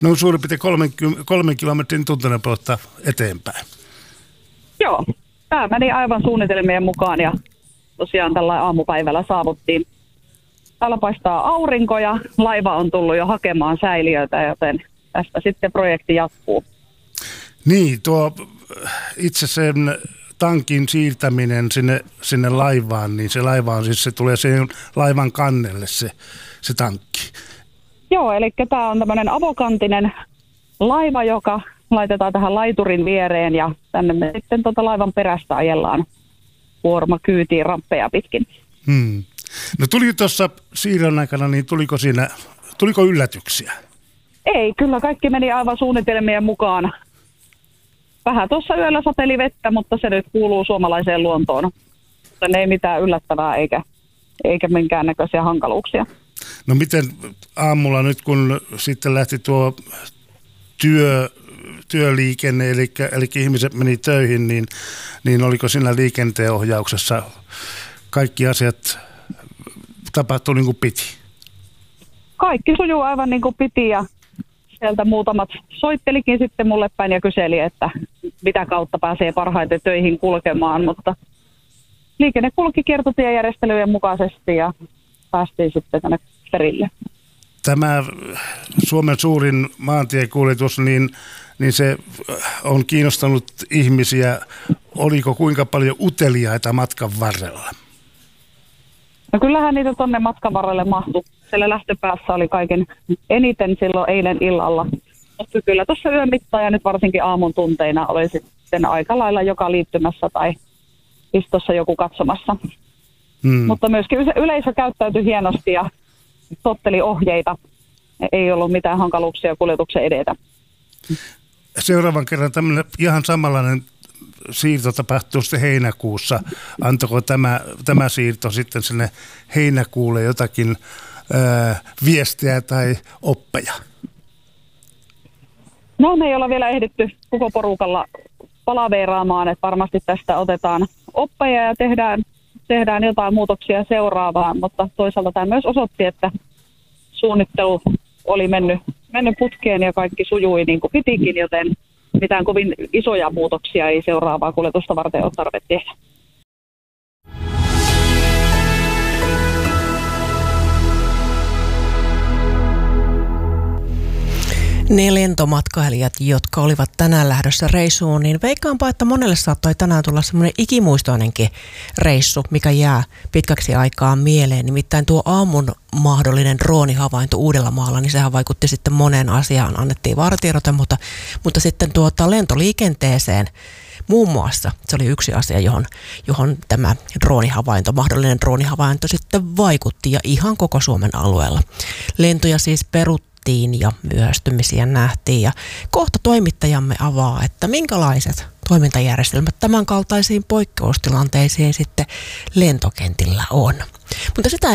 No suurin piirtein 3 kilometrin tuntinopeutta eteenpäin. Joo, tämä meni aivan suunnitelmien mukaan ja tosiaan tällä aamupäivällä saavuttiin. Täällä paistaa aurinko ja laiva on tullut jo hakemaan säiliöitä, joten tästä sitten projekti jatkuu. Niin, tuo itse sen tankin siirtäminen sinne laivaan, niin se laiva on siis, se tulee sen laivan kannelle se tankki. Joo, eli tämä on tämmöinen avokantinen laiva, joka laitetaan tähän laiturin viereen ja tänne me sitten laivan perästä ajellaan kuorma kyytiin ramppeja pitkin. No tuli tuossa siirron aikana, niin tuliko yllätyksiä? Ei, kyllä kaikki meni aivan suunnitelmien mukaan. Vähän tuossa yöllä sateli vettä, mutta se nyt kuuluu suomalaiseen luontoon. Mutta ei mitään yllättävää eikä minkäännäköisiä hankaluuksia. No miten aamulla nyt, kun sitten lähti tuo työliikenne, eli ihmiset meni töihin, niin oliko siinä liikenteenohjauksessa kaikki asiat tapahtui niin kuin piti? Kaikki sujuu aivan niin kuin piti ja sieltä muutamat soittelikin sitten mulle päin ja kyseli, että mitä kautta pääsee parhaiten töihin kulkemaan, mutta liikenne kulki kiertotiejärjestelyjen mukaisesti ja päästiin sitten tänne perille. Tämä Suomen suurin maantiekuljetus, niin se on kiinnostanut ihmisiä. Oliko kuinka paljon uteliaita matkan varrella? No kyllähän niitä tuonne matkan varrelle mahtui. Siellä lähtöpäässä oli kaiken eniten silloin eilen illalla. Mutta kyllä tuossa yön mittaan ja nyt varsinkin aamun tunteina oli sitten aika lailla joka liittymässä tai istossa joku katsomassa. Mutta myöskin yleisö käyttäytyi hienosti ja totteli ohjeita. Ei ollut mitään hankaluuksia kuljetuksen edetä. Seuraavan kerran tämmöinen ihan samanlainen siirto tapahtuu sitten heinäkuussa. Antoiko tämä siirto sitten sinne heinäkuulle jotakin viestiä tai oppeja? No me ei olla vielä ehditty koko porukalla palaveeraamaan, että varmasti tästä otetaan oppeja ja tehdään jotain muutoksia seuraavaan, mutta toisaalta tämä myös osoitti, että suunnittelu oli mennyt putkeen ja kaikki sujui niin kuin pitikin, joten mitään kovin isoja muutoksia ei seuraavaa kuljetusta varten ole tarve tehdä. Ne lentomatkailijat, jotka olivat tänään lähdössä reissuun, niin veikkaanpa, että monelle saattoi tänään tulla semmoinen ikimuistoinenkin reissu, mikä jää pitkäksi aikaa mieleen. Nimittäin tuo aamun mahdollinen droonihavainto Uudellamaalla, niin sehän vaikutti sitten moneen asiaan. Annettiin vaaratiedota, mutta sitten lentoliikenteeseen muun muassa se oli yksi asia, johon tämä mahdollinen droonihavainto sitten vaikutti ja ihan koko Suomen alueella. Lentoja siis peruttiin ja myöhästymisiä nähtiin ja kohta toimittajamme avaa, että minkälaiset toimintajärjestelmät tämän kaltaisiin poikkeustilanteisiin sitten lentokentillä on. Mutta sitä